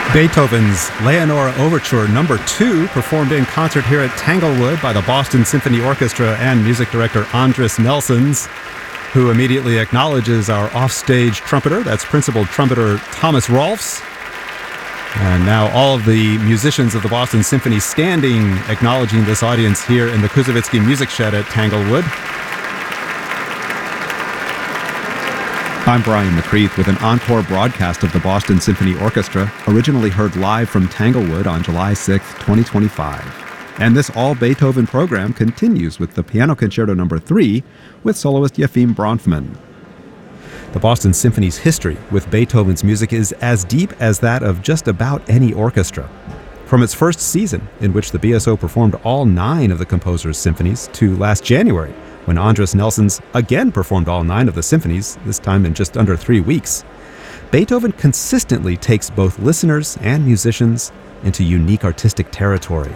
Beethoven's Leonore Overture No. 2, performed in concert here at Tanglewood by the Boston Symphony Orchestra and music director Andris Nelsons, who immediately acknowledges our offstage trumpeter, that's principal trumpeter Thomas Rolfs. And now all of the musicians of the Boston Symphony standing, acknowledging this audience here in the Kuzovitsky Music Shed at Tanglewood. I'm Brian McCreath with an encore broadcast of the Boston Symphony Orchestra, originally heard live from Tanglewood on July 6, 2025. And this all-Beethoven program continues with the Piano Concerto No. 3 with soloist Yefim Bronfman. The Boston Symphony's history with Beethoven's music is as deep as that of just about any orchestra. From its first season, in which the BSO performed all 9 of the composer's symphonies, to last January, when Andris Nelsons again performed all 9 of the symphonies, this time in just under 3 weeks, Beethoven consistently takes both listeners and musicians into unique artistic territory.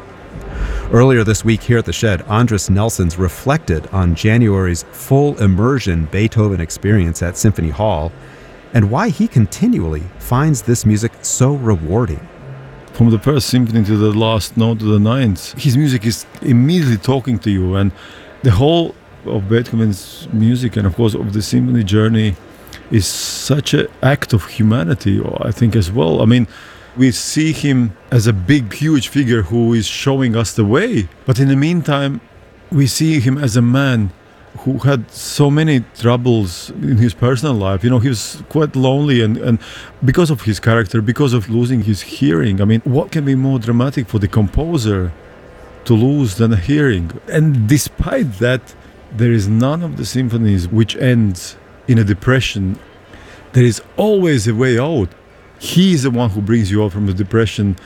Earlier this week here at the Shed, Andris Nelsons reflected on January's full immersion Beethoven experience at Symphony Hall and why he continually finds this music so rewarding. From the first symphony to the last note to the ninth, his music is immediately talking to you, and the whole of Beethoven's music and of course of the symphony journey is such an act of humanity, I think, as well. I mean, we see him as a big, huge figure who is showing us the way. But in the meantime, we see him as a man who had so many troubles in his personal life. You know, he was quite lonely and because of his character, because of losing his hearing. I mean, what can be more dramatic for the composer to lose than a hearing? And despite that, there is none of the symphonies which ends in a depression. There is always a way out. He is the one who brings you out from the depression.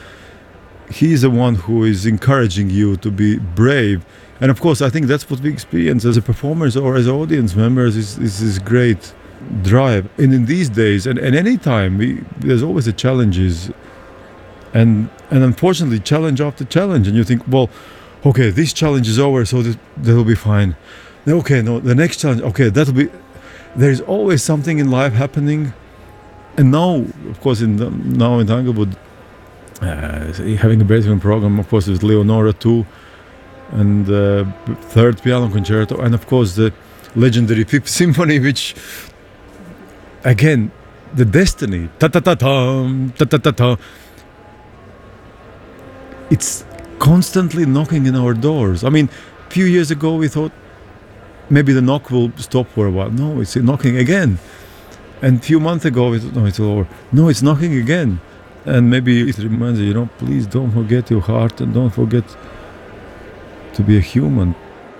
He is the one who is encouraging you to be brave. And of course, I think that's what we experience as a performers or as audience members, is this great drive. And in these days, and any time, there's always the challenges. And unfortunately, challenge after challenge. And you think, well, okay, this challenge is over, so that'll be fine. Okay, no, the next challenge, okay, that'll be... There's always something in life happening. And now, of course, now in Tanglewood, having a Beethoven program, of course, with Leonora 2 and the third piano concerto, and of course the legendary Fifth Symphony, which, again, the destiny, ta-ta-ta-tam, ta-ta-ta-ta, it's constantly knocking in our doors. I mean, a few years ago we thought maybe the knock will stop for a while. No, it's knocking again. And a few months ago, we thought, no, it's over. No, it's knocking again. And maybe it reminds you, please don't forget your heart and don't forget to be a human.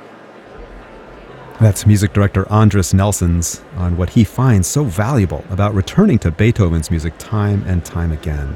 That's music director Andris Nelsons on what he finds so valuable about returning to Beethoven's music time and time again.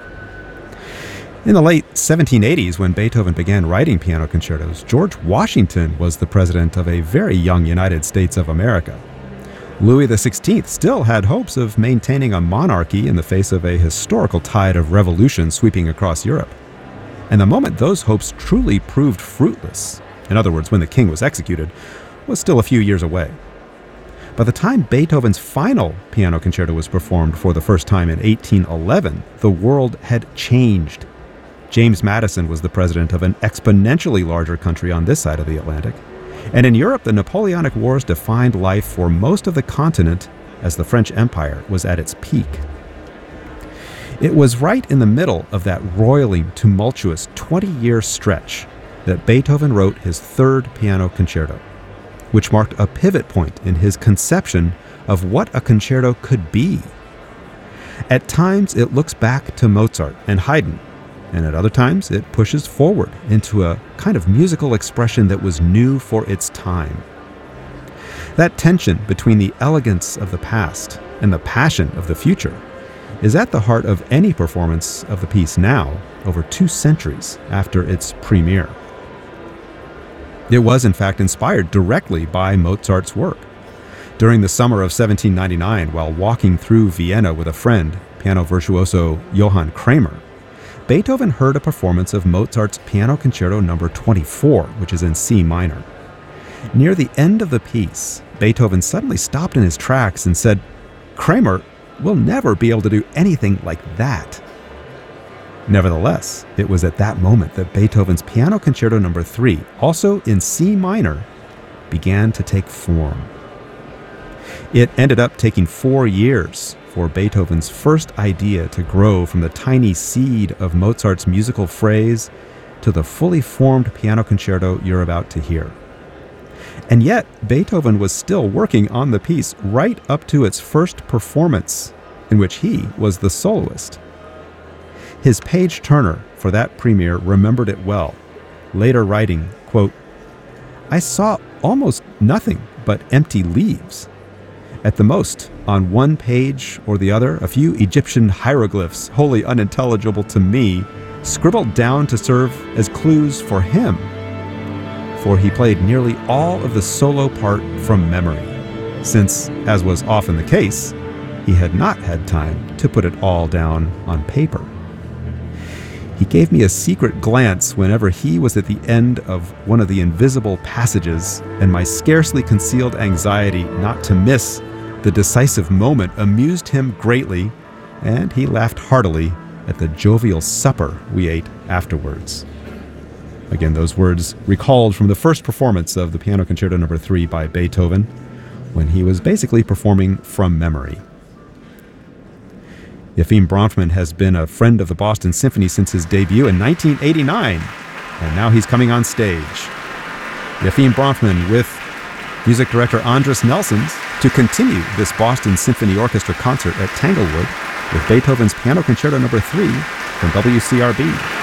In the late 1780s, when Beethoven began writing piano concertos, George Washington was the president of a very young United States of America. Louis XVI still had hopes of maintaining a monarchy in the face of a historical tide of revolution sweeping across Europe. And the moment those hopes truly proved fruitless, in other words, when the king was executed, was still a few years away. By the time Beethoven's final piano concerto was performed for the first time in 1811, the world had changed. James Madison was the president of an exponentially larger country on this side of the Atlantic. And in Europe, the Napoleonic Wars defined life for most of the continent as the French Empire was at its peak. It was right in the middle of that roiling, tumultuous 20-year stretch that Beethoven wrote his third piano concerto, which marked a pivot point in his conception of what a concerto could be. At times, it looks back to Mozart and Haydn, and at other times it pushes forward into a kind of musical expression that was new for its time. That tension between the elegance of the past and the passion of the future is at the heart of any performance of the piece now, over 2 centuries after its premiere. It was in fact inspired directly by Mozart's work. During the summer of 1799, while walking through Vienna with a friend, piano virtuoso Johann Kramer, Beethoven heard a performance of Mozart's Piano Concerto No. 24, which is in C minor. Near the end of the piece, Beethoven suddenly stopped in his tracks and said, "Kramer, we'll never be able to do anything like that." Nevertheless, it was at that moment that Beethoven's Piano Concerto No. 3, also in C minor, began to take form. It ended up taking 4 years for Beethoven's first idea to grow from the tiny seed of Mozart's musical phrase to the fully formed piano concerto you're about to hear. And yet, Beethoven was still working on the piece right up to its first performance, in which he was the soloist. His page turner for that premiere remembered it well, later writing, quote, "I saw almost nothing but empty leaves. At the most, on one page or the other, a few Egyptian hieroglyphs, wholly unintelligible to me, scribbled down to serve as clues for him. For he played nearly all of the solo part from memory, since, as was often the case, he had not had time to put it all down on paper. He gave me a secret glance whenever he was at the end of one of the invisible passages, and my scarcely concealed anxiety not to miss the decisive moment amused him greatly, and he laughed heartily at the jovial supper we ate afterwards." Again, those words recalled from the first performance of the Piano Concerto No. 3 by Beethoven, when he was basically performing from memory. Efim Bronfman has been a friend of the Boston Symphony since his debut in 1989, and now he's coming on stage. Efim Bronfman with music director Andris Nelsons to continue this Boston Symphony Orchestra concert at Tanglewood with Beethoven's Piano Concerto No. 3 from WCRB.